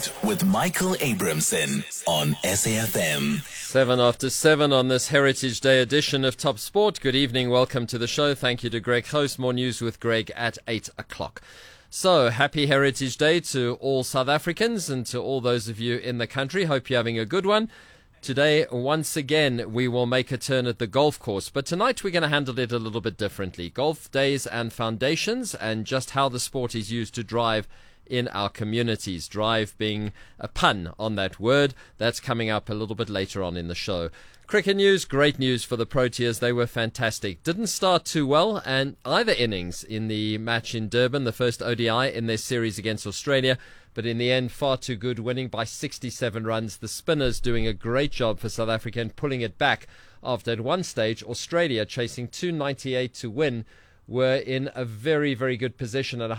Sport with Michael Abramson on SAFM. 7:07 on this Heritage Day edition of Top Sport. Good evening, welcome to the show. Thank you to Greg Host. More news with Greg at 8 o'clock. So, happy Heritage Day to all South Africans and to all those of you in the country. Hope you're having a good one. Today, once again, we will make a turn at the golf course, but tonight we're going to handle it a little bit differently. Golf days and foundations, and just how the sport is used to drive in our communities. Drive being a pun on that word. That's coming up a little bit later on in the show. Cricket news, great news for the Proteas. They were fantastic. Didn't start too well, and either innings in the match in Durban, the first ODI in their series against Australia, but in the end, far too good, winning by 67 runs. The spinners doing a great job for South Africa and pulling it back after at one stage, Australia chasing 298 to win, were in a very, very good position at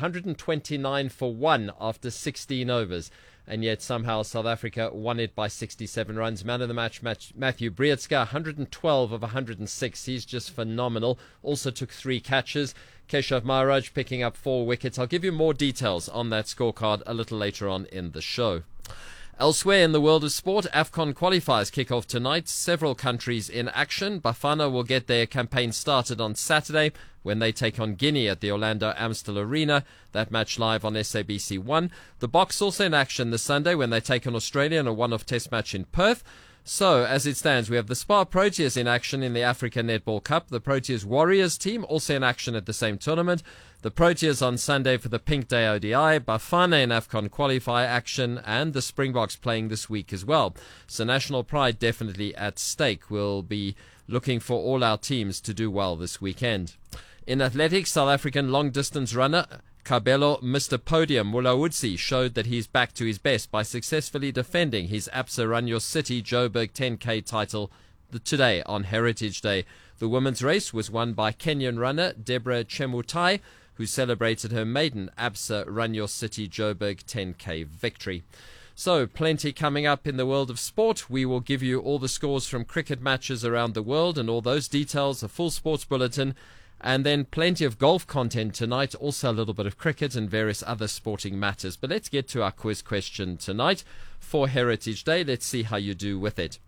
129 for 1 after 16 overs. And yet somehow South Africa won it by 67 runs. Man of the match, Matthew Breedska, 112 of 106. He's just phenomenal. Also took 3 catches. Keshav Maharaj picking up 4 wickets. I'll give you more details on that scorecard a little later on in the show. Elsewhere in the world of sport, AFCON qualifiers kick off tonight. Several countries in action. Bafana will get their campaign started on Saturday when they take on Guinea at the Orlando Amstel Arena. That match live on SABC 1. The Boks also in action this Sunday when they take on Australia in a one-off test match in Perth. So, as it stands, we have the Spar Proteas in action in the Africa Netball Cup. The Proteas Warriors team also in action at the same tournament. The Proteas on Sunday for the Pink Day ODI. Bafana in AFCON qualifier action. And the Springboks playing this week as well. So national pride definitely at stake. We'll be looking for all our teams to do well this weekend. In athletics, South African long-distance runner Kabelo Mr. Podium Mulawudzi showed that he's back to his best by successfully defending his Absa Run Your City Joburg 10K title today on Heritage Day. The women's race was won by Kenyan runner Deborah Chemutai, who celebrated her maiden Absa Run Your City Joburg 10K victory. So, plenty coming up in the world of sport. We will give you all the scores from cricket matches around the world and all those details, a full sports bulletin, and then plenty of golf content tonight, also a little bit of cricket and various other sporting matters. But let's get to our quiz question tonight for Heritage Day. Let's see how you do with it.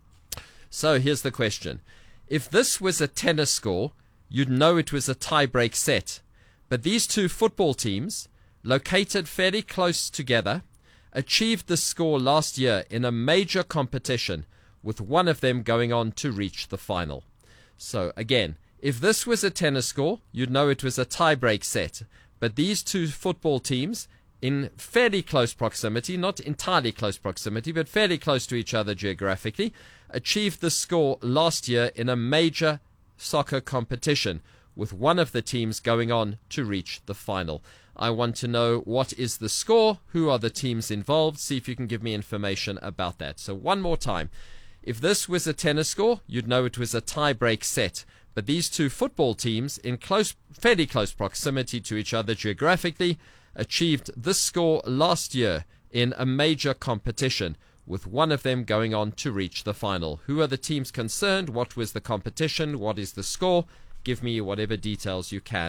So here's the question. If this was a tennis score, you'd know it was a tie-break set. But these two football teams, located fairly close together, achieved this score last year in a major competition, with one of them going on to reach the final. So again, if this was a tennis score, you'd know it was a tie-break set. But these two football teams, in fairly close proximity, not entirely close proximity, but fairly close to each other geographically, achieved the score last year in a major soccer competition, with one of the teams going on to reach the final. I want to know what is the score, who are the teams involved, see if you can give me information about that. So one more time. If this was a tennis score, you'd know it was a tie-break set. But these two football teams, in fairly close proximity to each other geographically, achieved this score last year in a major competition, with one of them going on to reach the final. Who are the teams concerned? What was the competition? What is the score? Give me whatever details you can.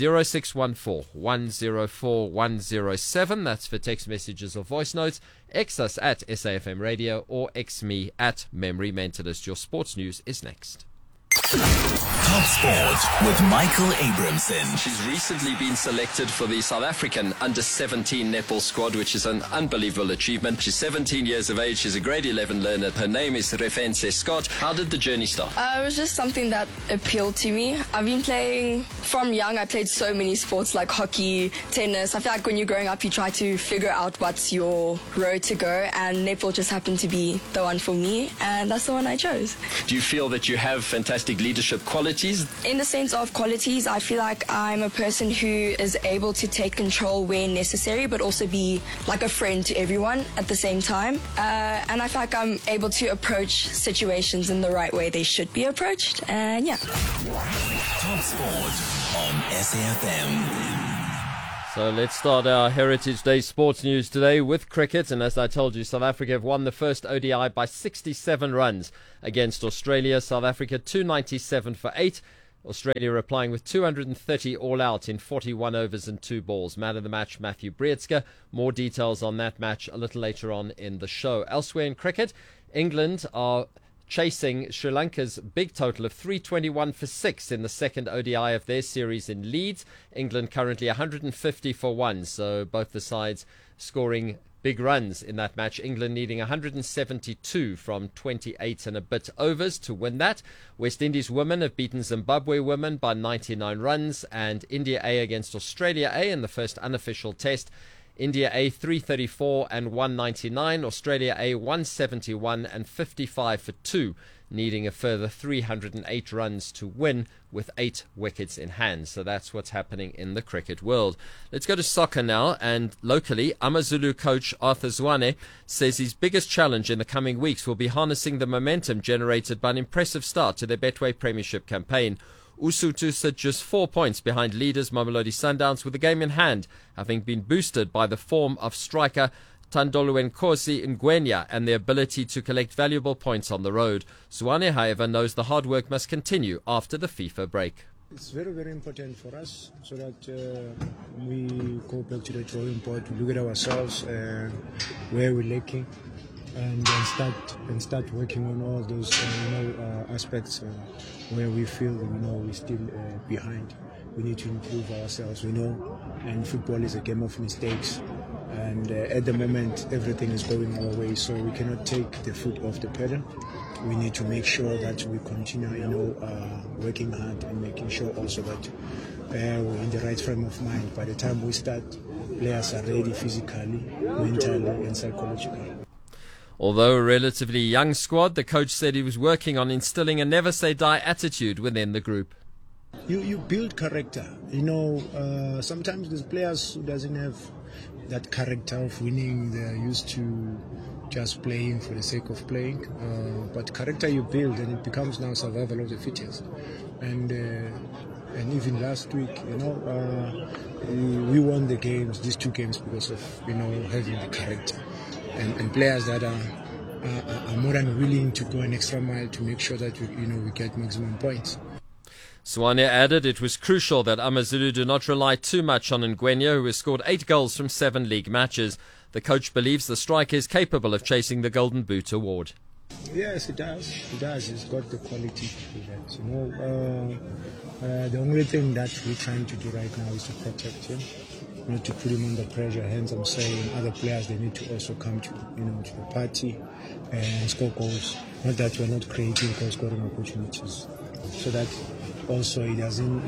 0614 104 107. That's for text messages or voice notes. X us at SAFM Radio or X me at Memory Mentalist. Your sports news is next. Top Sport with Michael Abramson. She's recently been selected for the South African under-17 netball squad, which is an unbelievable achievement. She's 17 years of age. She's a grade 11 learner. Her name is Refense Scott. How did the journey start? It was just something that appealed to me. I've been playing from young. I played so many sports like hockey, tennis. I feel like when you're growing up, you try to figure out what's your road to go, and netball just happened to be the one for me, and that's the one I chose. Do you feel that you have fantastic leadership qualities? In the sense of qualities, I feel like I'm a person who is able to take control where necessary, but also be like a friend to everyone at the same time. And I feel like I'm able to approach situations in the right way they should be approached. And yeah. Top Sport on SAFM. So let's start our Heritage Day sports news today with cricket. And as I told you, South Africa have won the first ODI by 67 runs against Australia. South Africa 297 for 8. Australia replying with 230 all out in 41 overs and 2 balls. Man of the match, Matthew Breedska. More details on that match a little later on in the show. Elsewhere in cricket, England are chasing Sri Lanka's big total of 321 for 6 in the second ODI of their series in Leeds. England currently 150 for 1, so both the sides scoring big runs in that match. England needing 172 from 28 and a bit overs to win that. West Indies women have beaten Zimbabwe women by 99 runs, and India A against Australia A in the first unofficial test. India A 334 and 199, Australia A 171 and 55 for 2, needing a further 308 runs to win with 8 wickets in hand. So that's what's happening in the cricket world. Let's go to soccer now, and locally, AmaZulu coach Arthur Zwane says his biggest challenge in the coming weeks will be harnessing the momentum generated by an impressive start to their Betway Premiership campaign. Usutu sit just 4 points behind leaders Mamelodi Sundowns with the game in hand, having been boosted by the form of striker Tandolwenkosi Ngwenya and the ability to collect valuable points on the road. Zwane, however, knows the hard work must continue after the FIFA break. It's very, very important for us so that we go back to the drawing board, to look at ourselves, where we're lacking, and start working on all those aspects where we feel we're still behind. We need to improve ourselves, and football is a game of mistakes, and at the moment everything is going our way, so we cannot take the foot off the pedal. We need to make sure that we continue working hard and making sure also that we're in the right frame of mind. By the time we start, players are ready physically, mentally and psychologically. Although a relatively young squad, the coach said he was working on instilling a never-say-die attitude within the group. You build character. Sometimes there's players who doesn't have that character of winning. They're used to just playing for the sake of playing. But character you build, and it becomes now survival of the fittest. And even last week, we won the games, these 2 games, because of having the character. And players that are more than willing to go an extra mile to make sure that we get maximum points. Zwane added it was crucial that AmaZulu do not rely too much on Ngwenya, who has scored 8 goals from 7 league matches. The coach believes the striker is capable of chasing the Golden Boot award. Yes, he does. He's got the quality to do that. The only thing that we're trying to do right now is to protect him, not to put him under pressure. Hence, I'm saying other players, they need to also come to to the party and score goals. Not that we're not creating goal-scoring opportunities, so that also he doesn't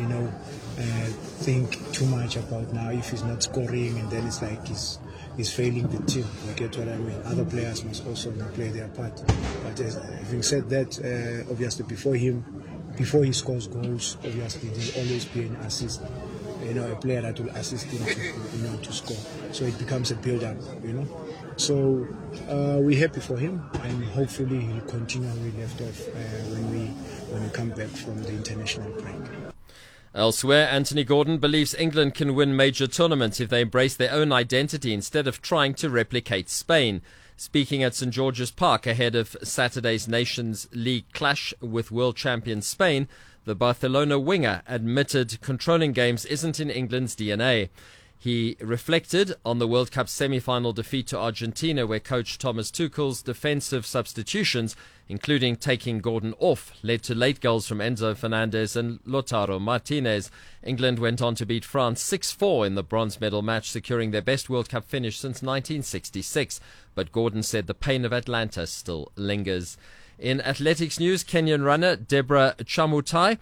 think too much about now if he's not scoring, and then it's like he's failing the team. You get what I mean? Other players must also play their part. But having said that, obviously before he scores goals, obviously there'll always be an assist. A player that will assist him to score. So it becomes a build-up, So we're happy for him, and hopefully he'll continue where we left off when we come back from the international break. Elsewhere, Anthony Gordon believes England can win major tournaments if they embrace their own identity instead of trying to replicate Spain. Speaking at St George's Park ahead of Saturday's Nations League clash with world champion Spain, the Barcelona winger admitted controlling games isn't in England's DNA. He reflected on the World Cup semi-final defeat to Argentina, where coach Thomas Tuchel's defensive substitutions, including taking Gordon off, led to late goals from Enzo Fernandez and Lautaro Martinez. England went on to beat France 6-4 in the bronze medal match, securing their best World Cup finish since 1966. But Gordon said the pain of Atlanta still lingers. In athletics news, Kenyan runner Deborah Chemutai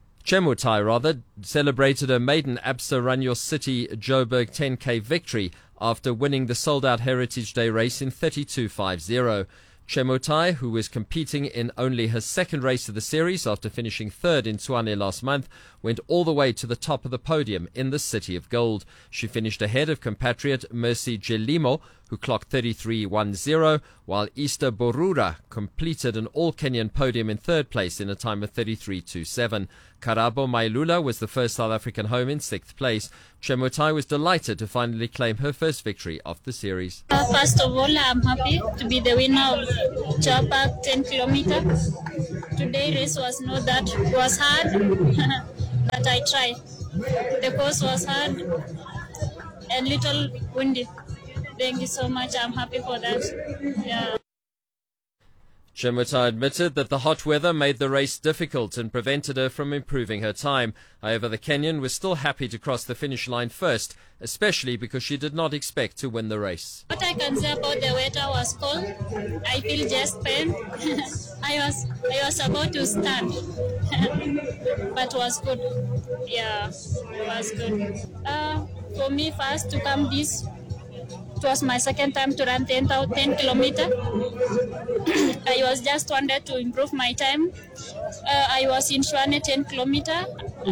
celebrated her maiden Absa Run Your City Joburg 10K victory after winning the sold-out Heritage Day race in 32.50. Chemutai, who was competing in only her second race of the series after finishing third in Tshwane last month, went all the way to the top of the podium in the City of Gold. She finished ahead of compatriot Mercy Jelimo, who clocked 33.10, while Easter Borura completed an all-Kenyan podium in third place in a time of 33.27. Karabo Mailula was the first South African home in sixth place. Chemutai was delighted to finally claim her first victory of the series. First of all, I'm happy to be the winner of Joburg 10 kilometers. Today race was not that, it was hard. but I tried. The course was hard and little windy. Thank you so much. I'm happy for that. Yeah. Chimwita admitted that the hot weather made the race difficult and prevented her from improving her time. However, the Kenyan was still happy to cross the finish line first, especially because she did not expect to win the race. What I can say about the weather was cold. I feel chest pain. I was about to stand, but it was good. Yeah, it was good. For me, first to come this, it was my second time to run 10 kilometers. I was just wanted to improve my time. I was in Shwane 10 kilometers.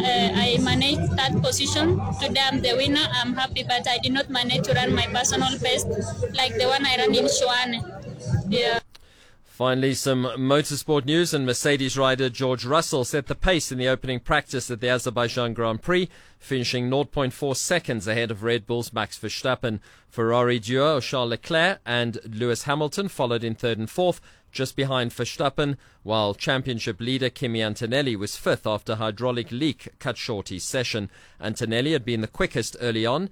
I managed that position. Today I'm the winner. I'm happy, but I did not manage to run my personal best like the one I ran in Shwane. Yeah. Finally, some motorsport news, and Mercedes rider George Russell set the pace in the opening practice at the Azerbaijan Grand Prix, finishing 0.4 seconds ahead of Red Bull's Max Verstappen. Ferrari duo Charles Leclerc and Lewis Hamilton followed in third and fourth, just behind Verstappen, while championship leader Kimi Antonelli was fifth after hydraulic leak cut short his session. Antonelli had been the quickest early on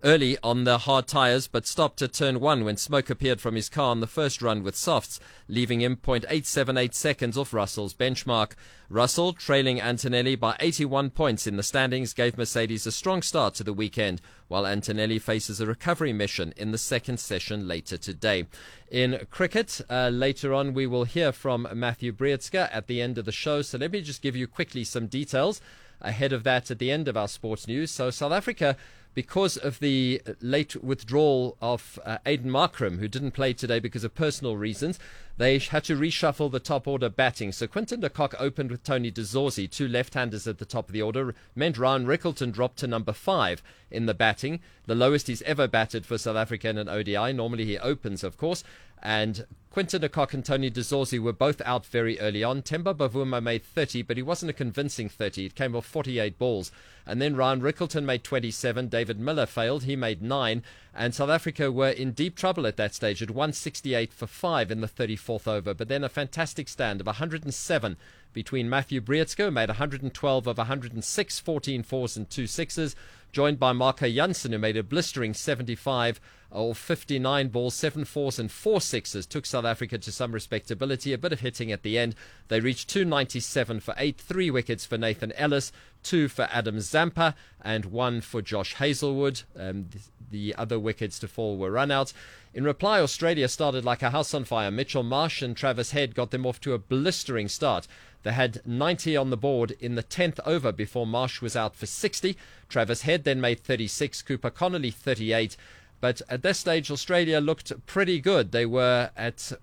the hard tyres, but stopped at turn 1 when smoke appeared from his car on the first run with softs, leaving him 0.878 seconds off Russell's benchmark. Russell, trailing Antonelli by 81 points in the standings, gave Mercedes a strong start to the weekend, while Antonelli faces a recovery mission in the second session later today. In cricket, later on we will hear from Matthew Brietzke at the end of the show, so let me just give you quickly some details ahead of that at the end of our sports news. So South Africa, because of the late withdrawal of Aiden Markram, who didn't play today because of personal reasons, they had to reshuffle the top order batting. So Quinton de Kock opened with Tony de Zorzi, two left-handers at the top of the order, meant Ryan Rickleton dropped to number 5 in the batting, the lowest he's ever batted for South Africa in an ODI. Normally he opens, of course, and Quinton de Kock and Tony de Zorzi were both out very early on. Temba Bavuma made 30, but he wasn't a convincing 30. It came off 48 balls. And then Ryan Rickleton made 27. David Miller failed. He made 9. And South Africa were in deep trouble at that stage at 168 for 5 in the 34th over. But then a fantastic stand of 107 between Matthew Brietzke, who made 112 of 106, 14 fours and 2 sixes, joined by Marco Jansen, who made a blistering 75 or 59 balls, 7 fours and 4 sixes, took South Africa to some respectability, a bit of hitting at the end. They reached 297 for 8, 3 wickets for Nathan Ellis, 2 for Adam Zampa, and 1 for Josh Hazelwood. The other wickets to fall were run-outs. In reply, Australia started like a house on fire. Mitchell Marsh and Travis Head got them off to a blistering start. They had 90 on the board in the 10th over before Marsh was out for 60. Travis Head then made 36, Cooper Connolly 38. But at this stage, Australia looked pretty good. They were at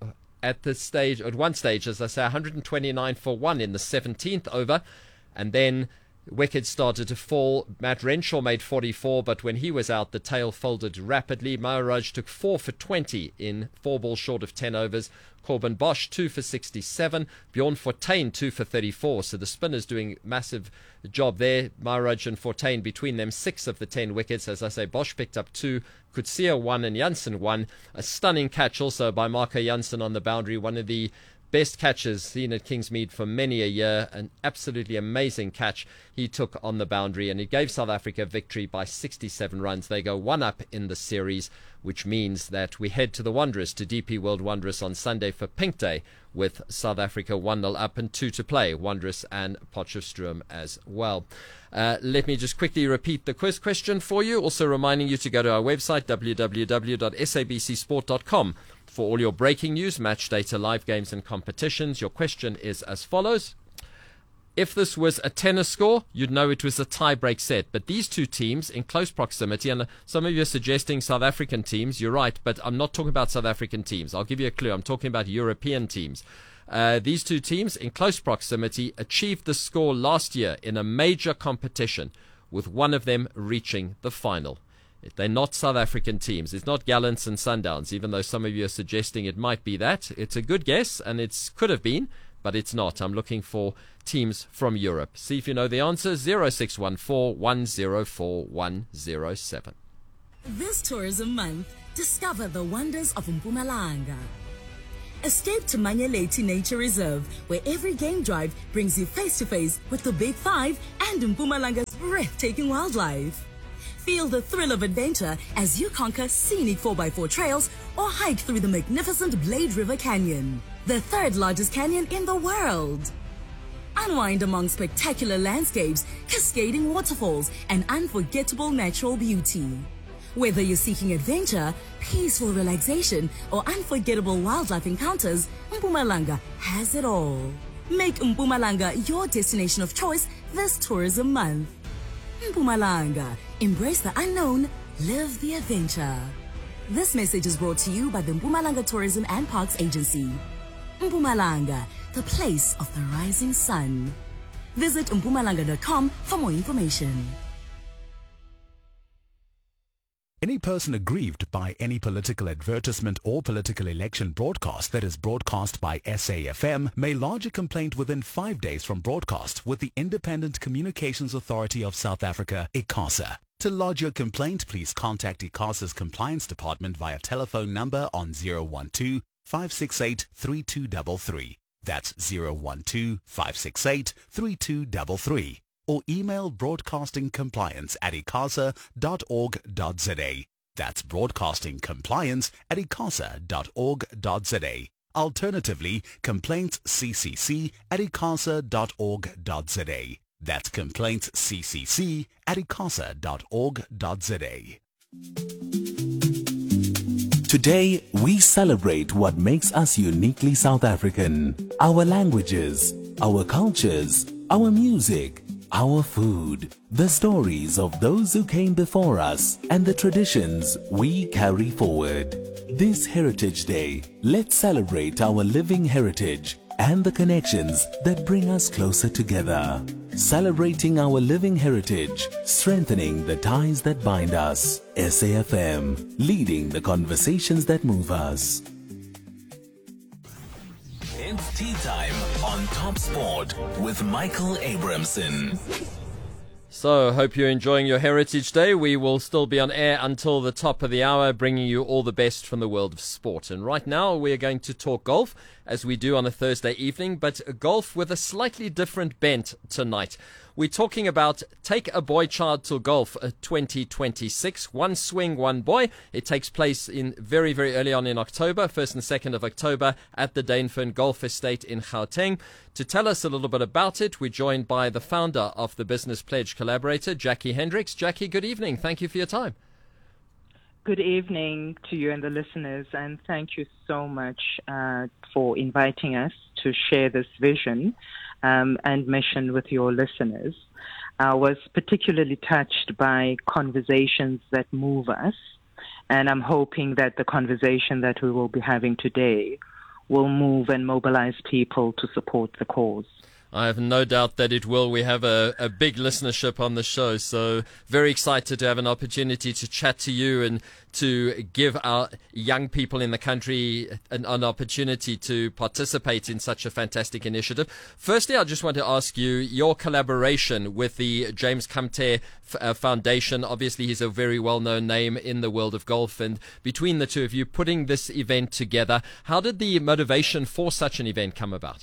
one stage, as I say, 129 for 1 in the 17th over. And then wickets started to fall. Matt Renshaw made 44, but when he was out, the tail folded rapidly. Maharaj took 4 for 20 in 4 balls short of 10 overs. Corbin Bosch 2 for 67. Bjorn Fortuin 2 for 34. So the spinners doing massive job there. Maharaj and Fortuin, between them 6 of the 10 wickets. As I say, Bosch picked up 2. Kutsia 1 and Jansen 1. A stunning catch also by Marco Jansen on the boundary. One of the best catches seen at Kingsmead for many a year. An absolutely amazing catch he took on the boundary, and it gave South Africa victory by 67 runs. They go 1 up in the series, which means that we head to the Wanderers, to DP World Wanderers on Sunday for Pink Day, with South Africa 1-0 up and 2 to play. Wanderers and Potchefstroom as well. Let me just quickly repeat the quiz question for you. Also reminding you to go to our website, www.sabcsport.com, for all your breaking news, match data, live games and competitions. Your question is as follows. If this was a tennis score, you'd know it was a tie-break set. But these two teams in close proximity, and some of you are suggesting South African teams. You're right, but I'm not talking about South African teams. I'll give you a clue. I'm talking about European teams. These two teams in close proximity achieved the score last year in a major competition, with one of them reaching the final. They're not South African teams. It's not Gallants and Sundowns, even though some of you are suggesting it might be that. It's a good guess, and it could have been, but it's not. I'm looking for teams from Europe. See if you know the answer. 0614 104 107. This tourism month, discover the wonders of Mpumalanga. Escape to Manyaleti Nature Reserve, where every game drive brings you face-to-face with the Big Five and Mpumalanga's breathtaking wildlife. Feel the thrill of adventure as you conquer scenic 4x4 trails or hike through the magnificent Blade River Canyon, the third largest canyon in the world. Unwind among spectacular landscapes, cascading waterfalls, and unforgettable natural beauty. Whether you're seeking adventure, peaceful relaxation, or unforgettable wildlife encounters, Mpumalanga has it all. Make Mpumalanga your destination of choice this tourism month. Mpumalanga, embrace the unknown, live the adventure. This message is brought to you by the Mpumalanga Tourism and Parks Agency. Mpumalanga, the place of the rising sun. Visit mpumalanga.com for more information. Any person aggrieved by any political advertisement or political election broadcast that is broadcast by SAFM may lodge a complaint within 5 days from broadcast with the Independent Communications Authority of South Africa, ICASA. To lodge your complaint, please contact ICASA's Compliance Department via telephone number on 012-568-3233. That's 012-568-3233. Or email broadcastingcompliance@icasa.org.za. That's broadcastingcompliance@icasa.org.za. Alternatively, complaintsccc@icasa.org.za. That's complaintsccc@icasa.org.za. Today, we celebrate what makes us uniquely South African. Our languages, our cultures, our music, our food, the stories of those who came before us, and the traditions we carry forward. This Heritage Day, let's celebrate our living heritage and the connections that bring us closer together. Celebrating our living heritage, strengthening the ties that bind us. SAFM, leading the conversations that move us. It's tea time on Top Sport with Michael Abramson. So, hope you're enjoying your Heritage Day. We will still be on air until the top of the hour, bringing you all the best from the world of sport. And right now, we're going to talk golf, as we do on a Thursday evening, but golf with a slightly different bent tonight. We're talking about Take a Boy Child to Golf 2026. One swing, one boy. It takes place in very, very early on in October, 1st and 2nd of October at the Dainfern Golf Estate in Gauteng. To tell us a little bit about it, we're joined by the founder of the Business Pledge Collaborator, Jackie Hendricks. Jackie, good evening. Thank you for your time. Good evening to you and the listeners, and thank you so much for inviting us to share this vision and mission with your listeners. I was particularly touched by conversations that move us, and I'm hoping that the conversation that we will be having today will move and mobilize people to support the cause. I have no doubt that it will. We have a big listenership on the show, so very excited to have an opportunity to chat to you and to give our young people in the country an opportunity to participate in such a fantastic initiative. Firstly, I just want to ask you, your collaboration with the James Kamte Foundation. Obviously, he's a very well-known name in the world of golf, and between the two of you putting this event together, how did the motivation for such an event come about?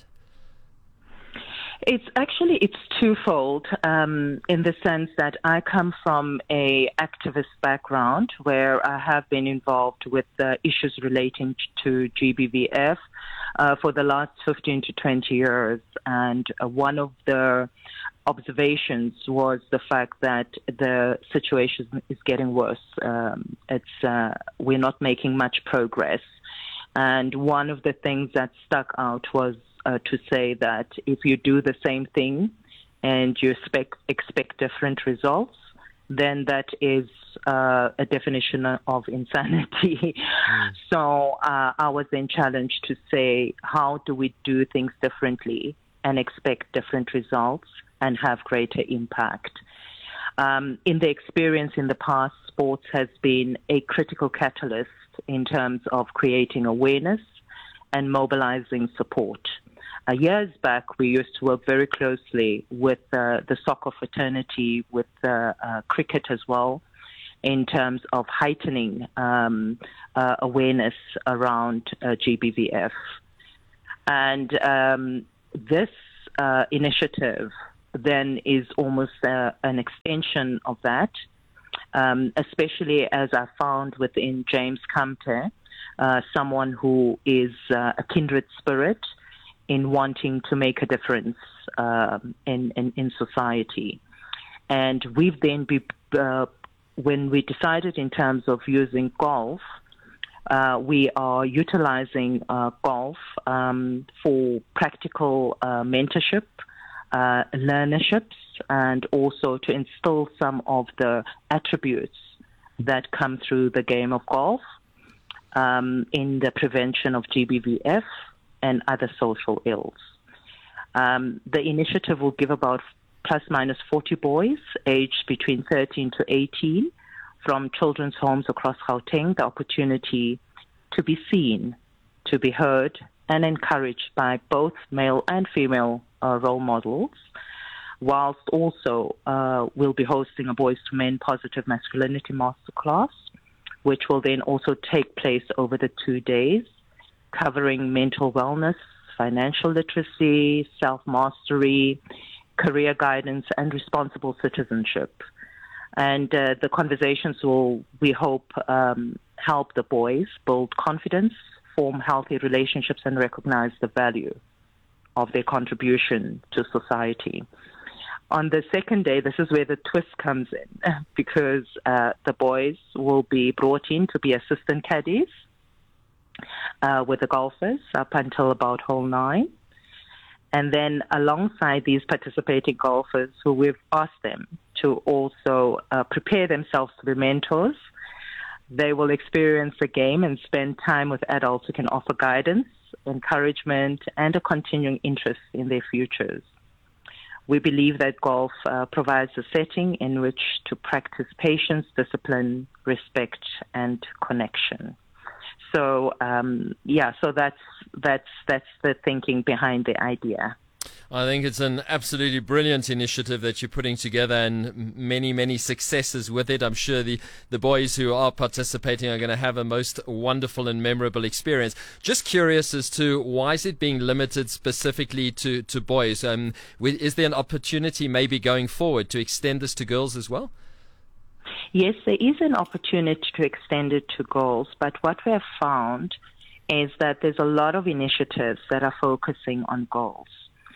It's twofold in the sense that I come from a activist background where I have been involved with issues relating to GBVF for the last 15 to 20 years. And one of the observations was the fact that the situation is getting worse. We're not making much progress. And one of the things that stuck out was to say that if you do the same thing and you expect different results, then that is a definition of insanity. So I was then challenged to say, how do we do things differently and expect different results and have greater impact? In the experience in the past, sports has been a critical catalyst in terms of creating awareness and mobilizing support. Years back, we used to work very closely with the soccer fraternity, with cricket as well, in terms of heightening awareness around GBVF. And this initiative then is almost an extension of that, especially as I found within James Kamte, someone who is a kindred spirit in wanting to make a difference in society. And we've then, when we decided in terms of using golf, we are utilizing golf for practical mentorship, learnerships, and also to instill some of the attributes that come through the game of golf in the prevention of GBVF and other social ills. The initiative will give about plus minus 40 boys aged between 13 to 18 from children's homes across Gauteng the opportunity to be seen, to be heard, and encouraged by both male and female role models, whilst also we'll be hosting a Boys to Men Positive Masculinity Masterclass, which will then also take place over the 2 days, covering mental wellness, financial literacy, self-mastery, career guidance, and responsible citizenship. And the conversations will, we hope, help the boys build confidence, form healthy relationships, and recognize the value of their contribution to society. On the second day, this is where the twist comes in, because the boys will be brought in to be assistant caddies with the golfers up until about hole 9. And then alongside these participating golfers, who we've asked them to also prepare themselves to be mentors, they will experience the game and spend time with adults who can offer guidance, encouragement, and a continuing interest in their futures. We believe that golf provides a setting in which to practice patience, discipline, respect, and connection. So, so that's the thinking behind the idea. I think it's an absolutely brilliant initiative that you're putting together, and many, many successes with it. I'm sure the boys who are participating are going to have a most wonderful and memorable experience. Just curious as to why is it being limited specifically to boys? Is there an opportunity maybe going forward to extend this to girls as well? Yes, there is an opportunity to extend it to girls, but what we have found is that there's a lot of initiatives that are focusing on girls.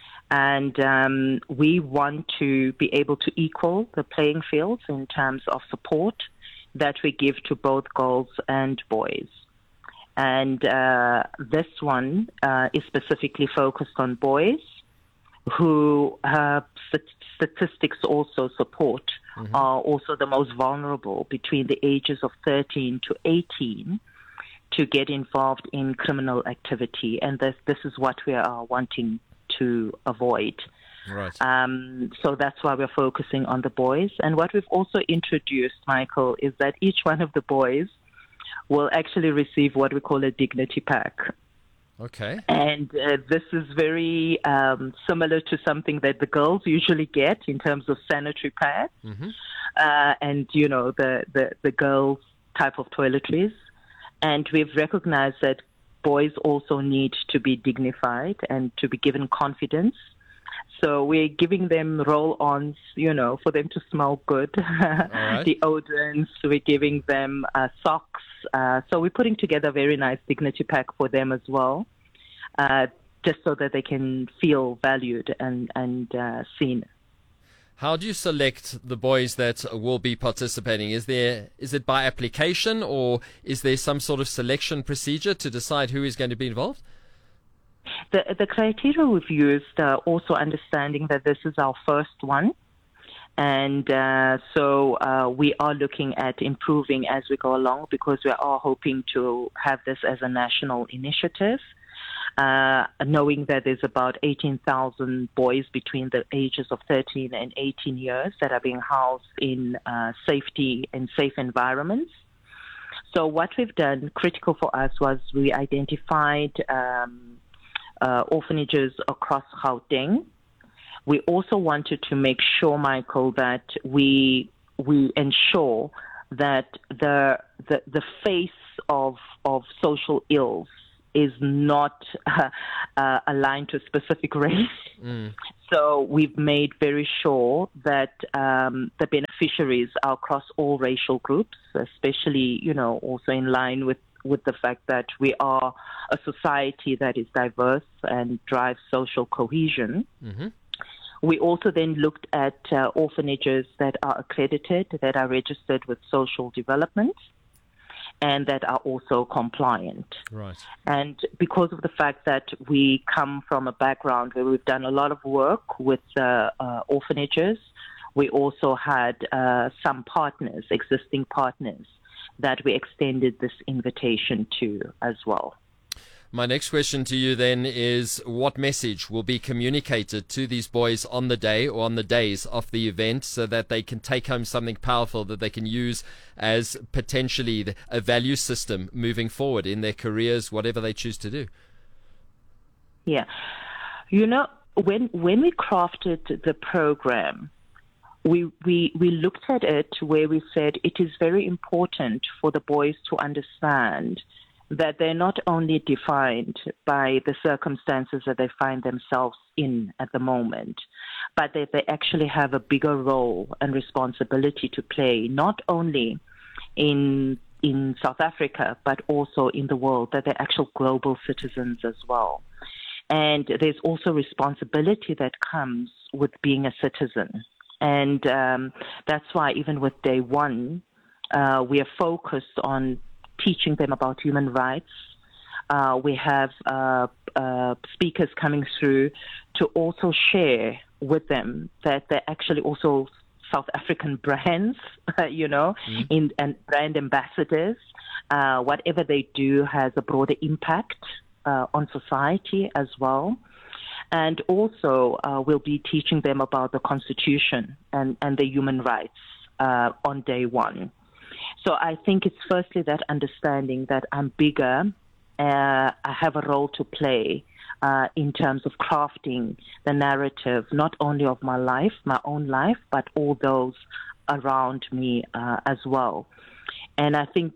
And we want to be able to equal the playing fields in terms of support that we give to both girls and boys. And this one is specifically focused on boys who statistics also support are also the most vulnerable between the ages of 13 to 18 to get involved in criminal activity. And this is what we are wanting to avoid. Right. So that's why we're focusing on the boys. And what we've also introduced, Michael, is that each one of the boys will actually receive what we call a dignity pack. Okay. And this is very similar to something that the girls usually get in terms of sanitary pads and, you know, the girls' type of toiletries. And we've recognized that boys also need to be dignified and to be given confidence. So we're giving them roll-ons, you know, for them to smell good, right. Deodorants. We're giving them socks. So we're putting together a very nice dignity pack for them as well, just so that they can feel valued and seen. How do you select the boys that will be participating? Is it by application, or is there some sort of selection procedure to decide who is going to be involved? The criteria we've used, also understanding that this is our first one, and so we are looking at improving as we go along, because we are hoping to have this as a national initiative. Knowing that there's about 18,000 boys between the ages of 13 and 18 years that are being housed in safety and safe environments. So what we've done, critical for us, was we identified orphanages across Gauteng. We also wanted to make sure, Michael, that we ensure that the face of social ills is not aligned to a specific race. So we've made very sure that the beneficiaries are across all racial groups, especially, also in line with the fact that we are a society that is diverse and drives social cohesion. We also then looked at orphanages that are accredited, that are registered with social development, and that are also compliant. Right. And because of the fact that we come from a background where we've done a lot of work with orphanages, we also had some partners, existing partners, that we extended this invitation to as well. My next question to you then is, what message will be communicated to these boys on the day or on the days of the event so that they can take home something powerful that they can use as potentially a value system moving forward in their careers, whatever they choose to do? Yeah. When we crafted the program, we looked at it where we said it is very important for the boys to understand that they're not only defined by the circumstances that they find themselves in at the moment, but that they actually have a bigger role and responsibility to play, not only in South Africa, but also in the world, that they're actual global citizens as well. And there's also responsibility that comes with being a citizen. And that's why even with day one, we are focused on teaching them about human rights. We have speakers coming through to also share with them that they're actually also South African brands, and brand ambassadors. Whatever they do has a broader impact on society as well. And also we'll be teaching them about the Constitution and the human rights on day one. So I think it's firstly that understanding that I'm bigger, I have a role to play in terms of crafting the narrative, not only of my life, my own life, but all those around me as well. And I think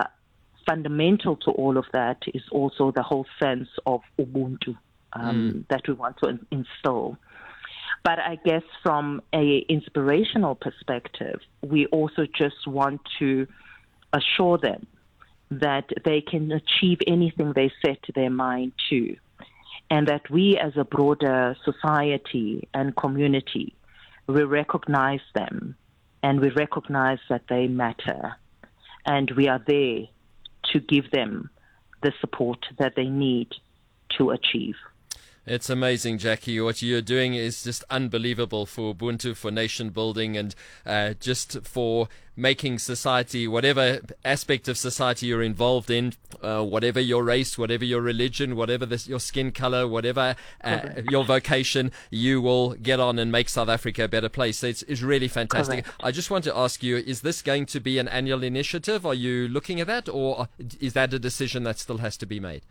fundamental to all of that is also the whole sense of Ubuntu that we want to instill. But I guess from an inspirational perspective, we also just want to assure them that they can achieve anything they set their mind to, and that we as a broader society and community, we recognize them and we recognize that they matter, and we are there to give them the support that they need to achieve. It's amazing, Jackie. What you're doing is just unbelievable for Ubuntu, for nation building, and just for making society, whatever aspect of society you're involved in, whatever your race, whatever your religion, whatever your skin color, whatever your vocation, you will get on and make South Africa a better place. So it's really fantastic. Correct. I just want to ask you, is this going to be an annual initiative? Are you looking at that, or is that a decision that still has to be made?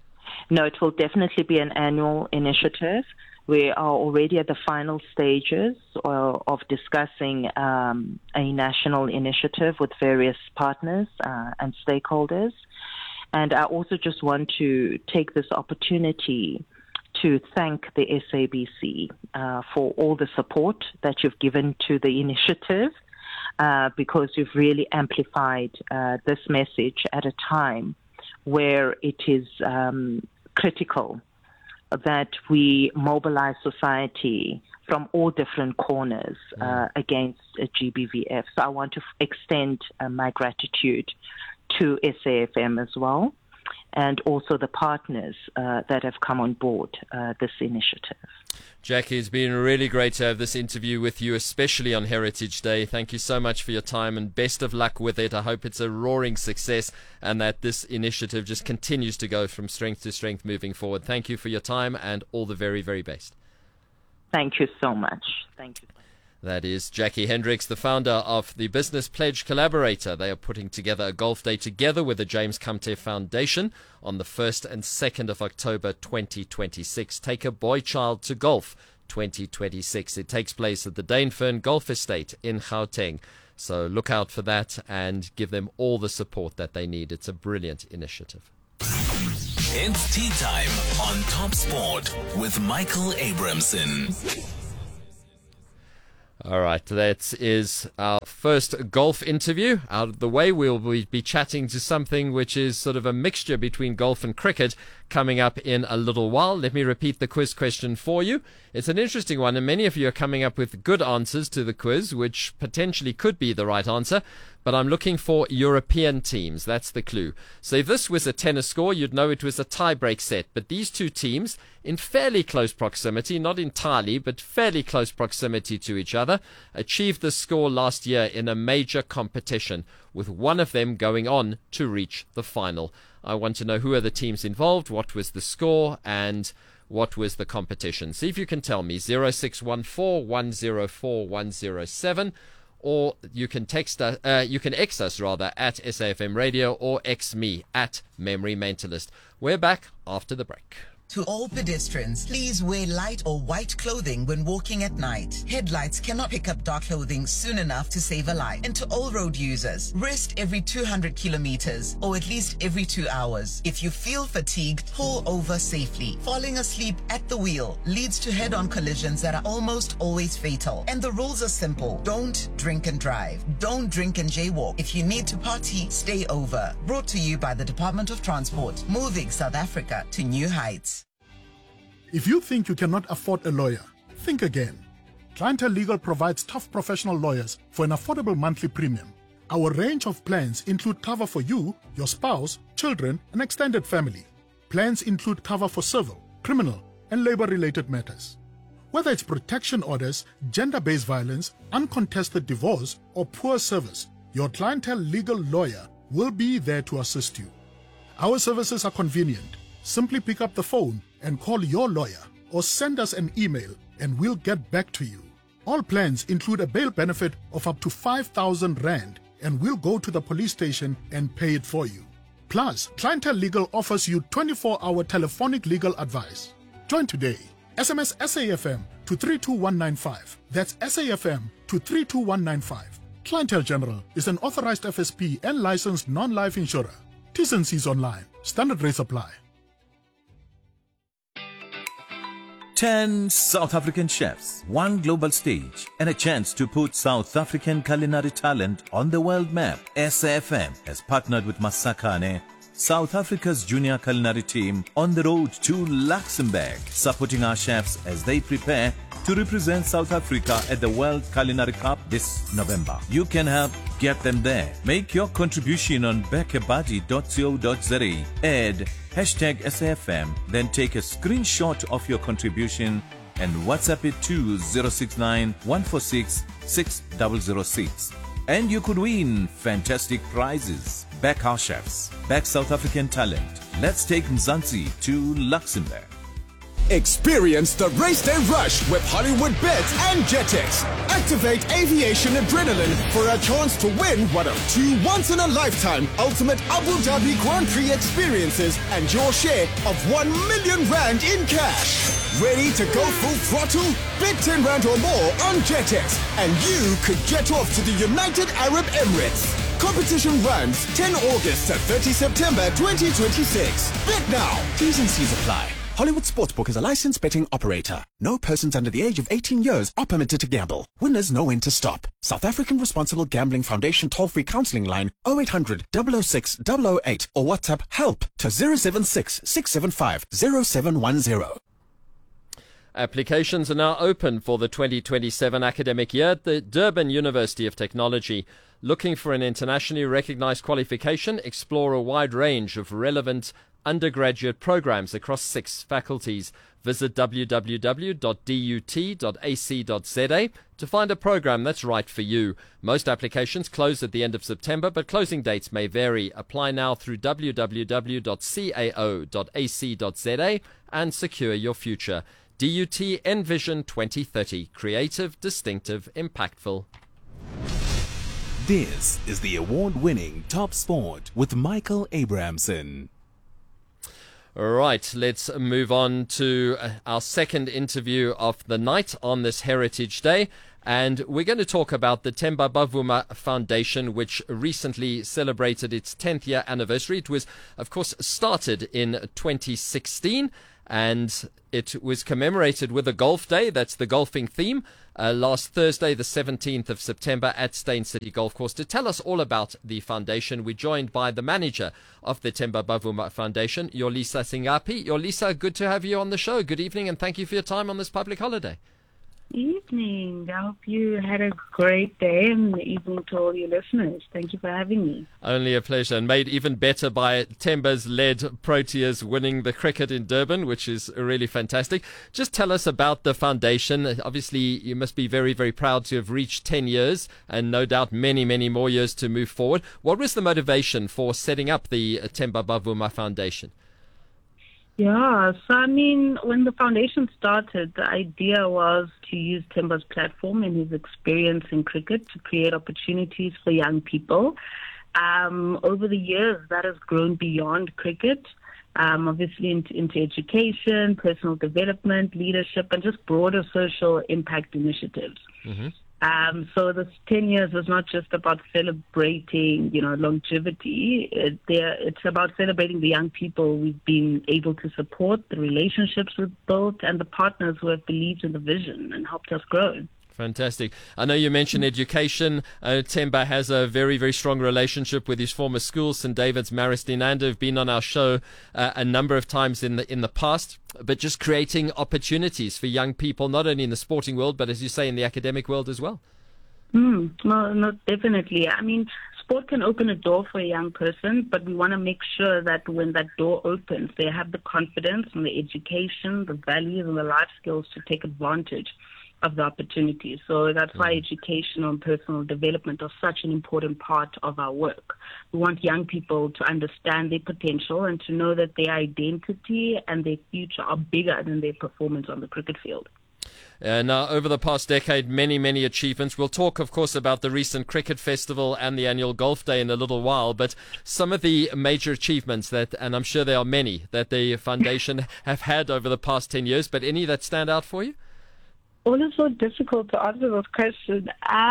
No, it will definitely be an annual initiative. We are already at the final stages of discussing a national initiative with various partners and stakeholders. And I also just want to take this opportunity to thank the SABC for all the support that you've given to the initiative, because you've really amplified this message at a time where it is critical that we mobilize society from all different corners against GBVF. So I want to extend my gratitude to SAFM as well, and also the partners that have come on board this initiative. Jackie, it's been really great to have this interview with you, especially on Heritage Day. Thank you so much for your time, and best of luck with it. I hope it's a roaring success and that this initiative just continues to go from strength to strength moving forward. Thank you for your time and all the very, very best. Thank you so much. Thank you. That is Jackie Hendricks, the founder of the Business Pledge Collaborator. They are putting together a golf day together with the James Kamte Foundation on the 1st and 2nd of October 2026. Take a boy child to golf 2026. It takes place at the Dainfern Golf Estate in Gauteng. So look out for that and give them all the support that they need. It's a brilliant initiative. It's tea time on Top Sport with Michael Abramson. All right, that is our first golf interview out of the way. We'll be chatting to something which is sort of a mixture between golf and cricket coming up in a little while. Let me repeat the quiz question for you. It's an interesting one, and many of you are coming up with good answers to the quiz, which potentially could be the right answer. But I'm looking for European teams. That's the clue. So if this was a tennis score, you'd know it was a tie-break set. But these two teams, in fairly close proximity, not entirely, but fairly close proximity to each other, achieved this score last year in a major competition, with one of them going on to reach the final. I want to know who are the teams involved, what was the score, and what was the competition. See if you can tell me. 0614 104 107. Or you can text us, you can X us rather at SAFM Radio, or X me at Memory Mentalist. We're back after the break. To all pedestrians, please wear light or white clothing when walking at night. Headlights cannot pick up dark clothing soon enough to save a life. And to all road users, rest every 200 kilometers or at least every 2 hours. If you feel fatigued, pull over safely. Falling asleep at the wheel leads to head-on collisions that are almost always fatal. And the rules are simple. Don't drink and drive. Don't drink and jaywalk. If you need to party, stay over. Brought to you by the Department of Transport, moving South Africa to new heights. If you think you cannot afford a lawyer, think again. Clientele Legal provides tough professional lawyers for an affordable monthly premium. Our range of plans include cover for you, your spouse, children, and extended family. Plans include cover for civil, criminal, and labor-related matters. Whether it's protection orders, gender-based violence, uncontested divorce, or poor service, your Clientele Legal lawyer will be there to assist you. Our services are convenient. Simply pick up the phone and call your lawyer, or send us an email and we'll get back to you. All plans include a bail benefit of up to 5,000 Rand, and we'll go to the police station and pay it for you. Plus, Clientele Legal offers you 24-hour telephonic legal advice. Join today. SMS SAFM to 32195. That's SAFM to 32195. Clientele General is an authorized FSP and licensed non-life insurer. T's and C's online. Standard rates apply. 10 South African chefs, one global stage, and a chance to put South African culinary talent on the world map. SAFM has partnered with Masakane, South Africa's junior culinary team, on the road to Luxembourg, supporting our chefs as they prepare to represent South Africa at the World Culinary Cup this November. You can help get them there. Make your contribution on bekebuddy.co.za. Add #SAFM, then take a screenshot of your contribution and WhatsApp it to 069 146 6006. And you could win fantastic prizes. Back our chefs, back South African talent. Let's take Mzansi to Luxembourg. Experience the race day rush with Hollywood Bets and Jetex. Activate aviation adrenaline for a chance to win one of 2 once-in-a-lifetime ultimate Abu Dhabi Grand Prix experiences and your share of 1 million Rand in cash. Ready to go full throttle? Bet 10 Rand or more on Jetex and you could jet off to the United Arab Emirates. Competition runs 10 August to 30 September 2026. Bet now. T's and C's apply. Hollywood Sportsbook is a licensed betting operator. No persons under the age of 18 years are permitted to gamble. Winners know when to stop. South African Responsible Gambling Foundation toll-free counseling line 0800 006 008 or WhatsApp HELP to 076 675 0710. Applications are now open for the 2027 academic year at the Durban University of Technology. Looking for an internationally recognized qualification? Explore a wide range of relevant undergraduate programs across 6 faculties. Visit www.dut.ac.za to find a program that's right for you. Most applications close at the end of September, but closing dates may vary. Apply now through www.cao.ac.za and secure your future. DUT Envision 2030. Creative, distinctive, impactful. This is the award-winning Top Sport with Michael Abramson. All right, let's move on to our second interview of the night on this Heritage Day. And we're going to talk about the Themba Bavuma Foundation, which recently celebrated its 10th year anniversary. It was, of course, started in 2016, and it was commemorated with a golf day. That's the golfing theme. Last Thursday, the 17th of September at Steyn City Golf Course. To tell us all about the foundation, we're joined by the manager of the Themba Bavuma Foundation, Yolisa Singapi. Yolisa, good to have you on the show. Good evening, and thank you for your time on this public holiday. Evening. I hope you had a great day, and evening to all your listeners. Thank you for having me. Only a pleasure, and made even better by Themba's led Proteas winning the cricket in Durban, which is really fantastic. Just tell us about the foundation. Obviously, you must be very, very proud to have reached 10 years, and no doubt many, many more years to move forward. What was the motivation for setting up the Themba Bavuma Foundation? Yeah, so I mean, when the foundation started, the idea was to use Themba's platform and his experience in cricket to create opportunities for young people. Over the years, that has grown beyond cricket, obviously into education, personal development, leadership, and just broader social impact initiatives. Mm-hmm. So this 10 years was not just about celebrating, longevity. It's about celebrating the young people we've been able to support, the relationships we've built, and the partners who have believed in the vision and helped us grow. Fantastic. I know you mentioned education. Themba has a very, very strong relationship with his former school, St. David's Marist-Inanda, who've been on our show a number of times in the past, but just creating opportunities for young people, not only in the sporting world, but as you say, in the academic world as well. No, definitely. I mean, sport can open a door for a young person, but we want to make sure that when that door opens, they have the confidence and the education, the values, and the life skills to take advantage of the opportunities. So that's why education and personal development are such an important part of our work. We want young people to understand their potential and to know that their identity and their future are bigger than their performance on the cricket field. Now, over the past decade, many, many achievements. We'll talk, of course, about the recent cricket festival and the annual golf day in a little while, but some of the major achievements that, and I'm sure there are many, that the foundation have had over the past 10 years, but any that stand out for you? Well, it's so difficult to answer those questions.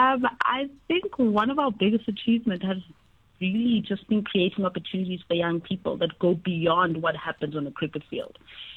I think one of our biggest achievements has really just been creating opportunities for young people that go beyond what happens on a cricket field.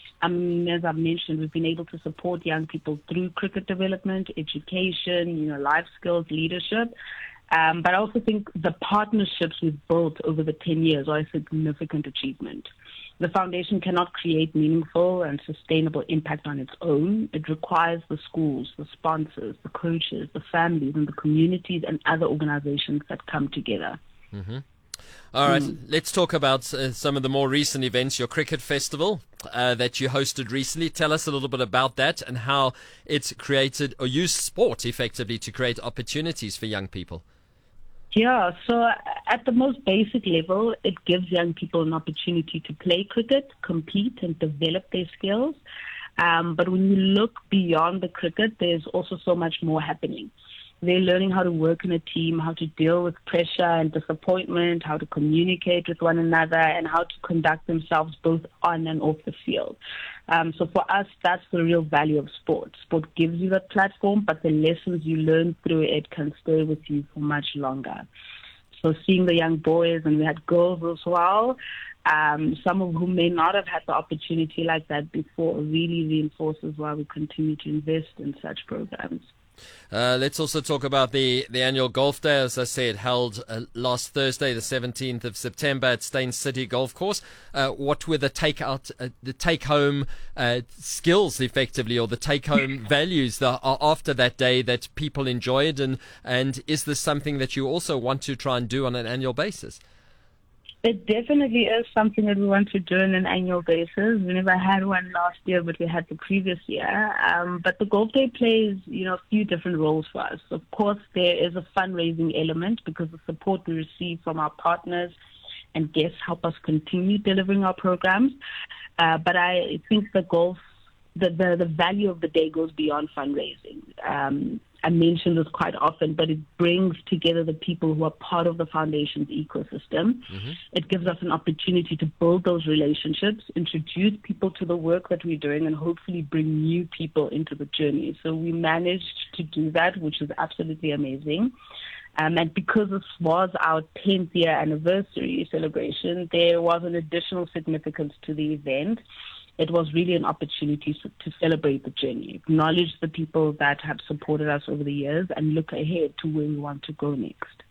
As I've mentioned, we've been able to support young people through cricket development, education, life skills, leadership. But I also think the partnerships we've built over the 10 years are a significant achievement. The foundation cannot create meaningful and sustainable impact on its own. It requires the schools, the sponsors, the coaches, the families, and the communities and other organizations that come together. Mm-hmm. All right, let's talk about some of the more recent events. Your cricket festival that you hosted recently. Tell us a little bit about that and how it's created or used sport effectively to create opportunities for young people. Yeah, so at the most basic level, it gives young people an opportunity to play cricket, compete, and develop their skills. But when you look beyond the cricket, there's also so much more happening. They're learning how to work in a team, how to deal with pressure and disappointment, how to communicate with one another, and how to conduct themselves both on and off the field. So for us, that's the real value of sport. Sport gives you that platform, but the lessons you learn through it can stay with you for much longer. So seeing the young boys, and we had girls as well, some of whom may not have had the opportunity like that before, really reinforces why we continue to invest in such programs. Let's also talk about the annual golf day, as I said, held last Thursday, the 17th of September at Steyn City Golf Course. What were the take-home skills, effectively, or the take-home values that are after that day that people enjoyed, and is this something that you also want to try and do on an annual basis? It definitely is something that we want to do on an annual basis. We never had one last year, but we had the previous year. But the golf day plays, a few different roles for us. Of course, there is a fundraising element because the support we receive from our partners and guests help us continue delivering our programs. But I think the value of the day goes beyond fundraising. I mention this quite often, but it brings together the people who are part of the foundation's ecosystem. It gives us an opportunity to build those relationships, introduce people to the work that we're doing, and hopefully bring new people into the journey. So we managed to do that, which is absolutely amazing. And because this was our 10th year anniversary celebration, there was an additional significance to the event. It was really an opportunity to celebrate the journey, acknowledge the people that have supported us over the years, and look ahead to where we want to go next.